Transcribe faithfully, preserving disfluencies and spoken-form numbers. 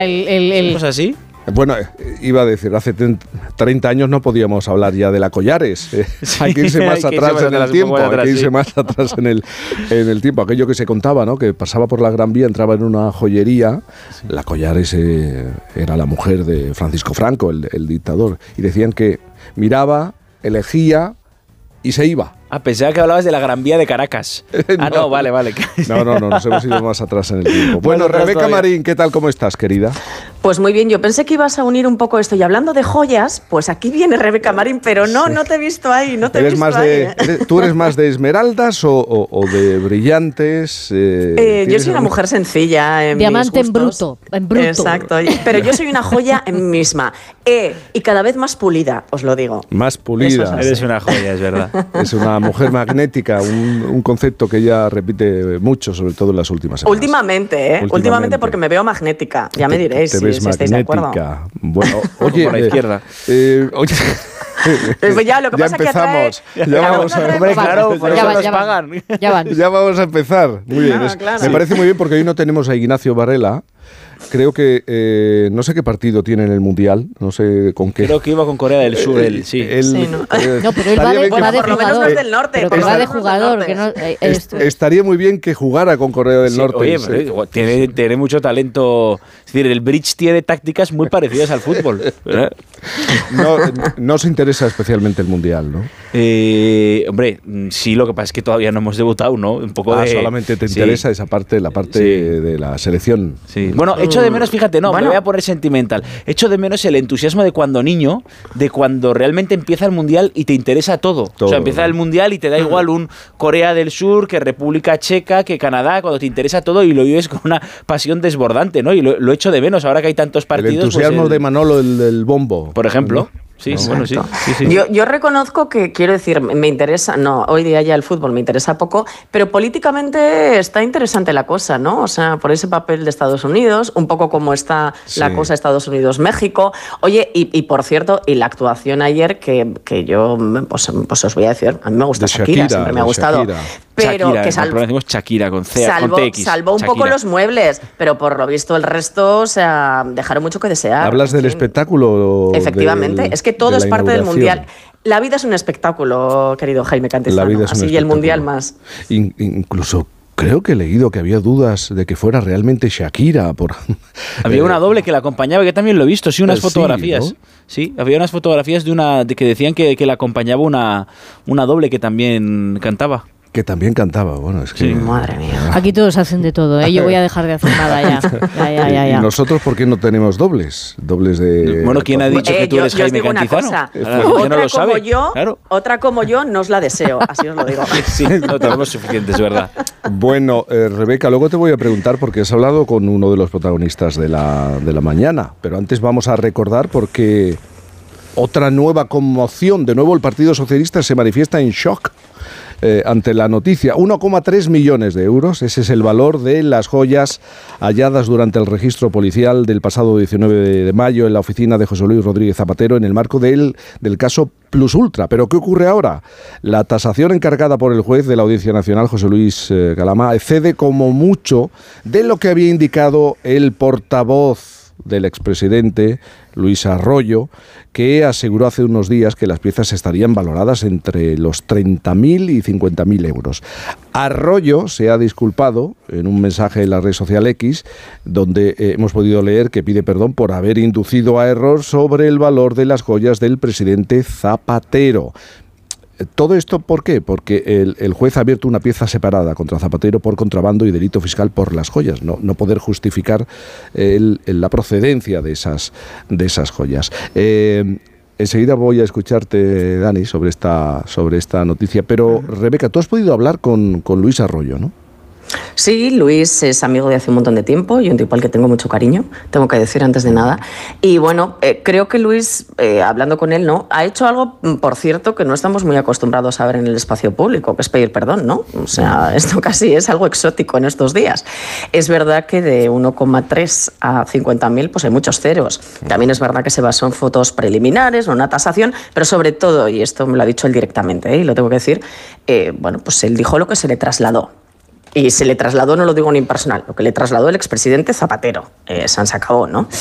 El, el, el... ¿Es así? Bueno, iba a decir, hace treinta años no podíamos hablar ya de la Collares. Eh, sí, hay que irse más atrás en el tiempo, atrás, hay que irse sí. más atrás en el, en el tiempo. Aquello que se contaba, ¿no? Que pasaba por la Gran Vía, entraba en una joyería. Sí. La Collares eh, era la mujer de Francisco Franco, el, el dictador. Y decían que miraba, elegía y se iba. Ah, pensaba que hablabas de la Gran Vía de Caracas. no, ah, no, vale, vale. No, no, no, nos hemos ido más atrás en el tiempo. Bueno, bueno Rebeca Marín, ¿qué tal? ¿Cómo estás, querida? Pues muy bien, yo pensé que ibas a unir un poco esto. Y hablando de joyas, pues aquí viene Rebeca Marín, pero no, sí. no te he visto ahí, no te he ¿Eres visto más ahí. De, eres, ¿Tú eres más de esmeraldas o, o, o de brillantes? Eh, eh, yo soy una mujer sencilla en Diamante mis en bruto, en bruto. Exacto, pero yo soy una joya en mí misma. Eh, y cada vez más pulida, os lo digo. Más pulida. Es Eres una joya, es verdad. Es una mujer magnética. Un, un concepto que ella repite mucho, sobre todo en las últimas semanas. Últimamente, ¿eh? Últimamente, Últimamente porque me veo magnética. Ya me diréis te, te si, ves si estáis de acuerdo. Bueno, oye, por la izquierda. Eh, oye, pues ya, lo que ya pasa empezamos. Es que ya, ya vamos a Hombre, claro, por ya eso van, nos ya pagan. Van, ya van. Ya vamos a empezar. Muy bien. Ah, Es, claro. Me sí. parece muy bien porque hoy no tenemos a Ignacio Varela. Creo que eh, no sé qué partido tiene en el Mundial, no sé con qué. Creo que iba con Corea del Sur, eh, él, sí. Él, sí no. Eh, no, pero él va de, bueno, va de por lo menos jugador. no es del norte. Pero Pero va de jugador. Que no, eh, Est estaría muy bien que jugara con Corea del sí, Norte. Oye, sí. pero, tiene, tiene mucho talento. Es decir, el bridge tiene tácticas muy parecidas al fútbol. no, no os interesa especialmente el Mundial, ¿no? Eh, hombre, sí, lo que pasa es que todavía no hemos debutado, ¿no? Un poco ah, de... solamente te interesa sí. esa parte, la parte sí. de la selección. Sí. Bueno, echo de menos, fíjate, no, bueno. me voy a poner sentimental. Echo de menos el entusiasmo de cuando niño, de cuando realmente empieza el Mundial y te interesa todo. todo o sea, empieza ¿no? el Mundial y te da igual un Corea del Sur, que República Checa, que Canadá, cuando te interesa todo y lo vives con una pasión desbordante, ¿no? Y lo, lo echo de menos ahora que hay tantos partidos. El entusiasmo pues el, de Manolo, el del bombo. Por ejemplo. ¿no? Sí, Exacto. bueno, sí. sí, sí. Yo, yo reconozco que, quiero decir, me interesa, no, hoy día ya el fútbol me interesa poco, pero políticamente está interesante la cosa, ¿no? O sea, por ese papel de Estados Unidos, un poco como está sí. la cosa Estados Unidos-México. Oye, y, y por cierto, y la actuación ayer, que, que yo, pues, pues os voy a decir, a mí me gusta Shakira, Shakira, siempre me ha gustado. Shakira. Pero Shakira, que salvo, decimos Shakira con C, salvo, con T X. Salvó un Shakira. poco los muebles, pero por lo visto el resto, o sea, dejaron mucho que desear. ¿Hablas del espectáculo? Efectivamente, del, es que todo es parte del Mundial. La vida es un espectáculo, querido Jaime Cantizano. La vida es un Así y el Mundial más. In, incluso creo que he leído que había dudas de que fuera realmente Shakira. Por... Había una doble que la acompañaba, que también lo he visto, sí, unas sí, fotografías. ¿no? Sí, había unas fotografías de una de que decían que, que la acompañaba una, una doble que también cantaba. Que también cantaba, bueno, es que... Sí, madre mía. Aquí todos hacen de todo, ¿eh? Yo voy a dejar de hacer nada ya. ya, ya, ya, ya. ¿Y nosotros por qué no tenemos dobles? Dobles de... Bueno, ¿quién ha dicho eh, que tú yo, eres yo Jaime Cantizano? Cosa, Ahora, otra, no lo sabe. Como yo, claro. otra como yo no os la deseo, así os lo digo. Sí, no tenemos suficientes, ¿verdad? Bueno, eh, Rebeca, luego te voy a preguntar porque has hablado con uno de los protagonistas de la, de la mañana, pero antes vamos a recordar porque otra nueva conmoción, de nuevo el Partido Socialista se manifiesta en shock. Eh, ante la noticia, uno coma tres millones de euros, ese es el valor de las joyas halladas durante el registro policial del pasado diecinueve de mayo en la oficina de José Luis Rodríguez Zapatero en el marco del, del caso Plus Ultra. ¿Pero qué ocurre ahora? La tasación encargada por el juez de la Audiencia Nacional, José Luis eh, Galama, excede como mucho de lo que había indicado el portavoz del expresidente Luis Arroyo, que aseguró hace unos días que las piezas estarían valoradas entre los treinta mil y cincuenta mil euros. Arroyo se ha disculpado en un mensaje en la red social X, donde eh, hemos podido leer que pide perdón por haber inducido a error sobre el valor de las joyas del presidente Zapatero. ¿Todo esto por qué? Porque el, el juez ha abierto una pieza separada contra Zapatero por contrabando y delito fiscal por las joyas, no, no poder justificar el, el, la procedencia de esas, de esas joyas. Eh, enseguida voy a escucharte, Dani, sobre esta, sobre esta noticia, pero Rebeca, tú has podido hablar con, con Luis Arroyo, ¿no? Sí, Luis es amigo de hace un montón de tiempo y un tipo al que tengo mucho cariño, tengo que decir antes de nada. Y bueno, eh, creo que Luis, eh, hablando con él, ¿no? ha hecho algo, por cierto, que no estamos muy acostumbrados a ver en el espacio público, que es pedir perdón, ¿no? O sea, esto casi es algo exótico en estos días. Es verdad que de uno coma tres a cincuenta mil, pues hay muchos ceros. También es verdad que se basó en fotos preliminares, no una tasación, pero sobre todo, y esto me lo ha dicho él directamente, ¿eh? y lo tengo que decir, eh, bueno, pues él dijo lo que se le trasladó. Y se le trasladó, no lo digo ni impersonal, lo que le trasladó el expresidente Zapatero. Eh, se han acabó, ¿no?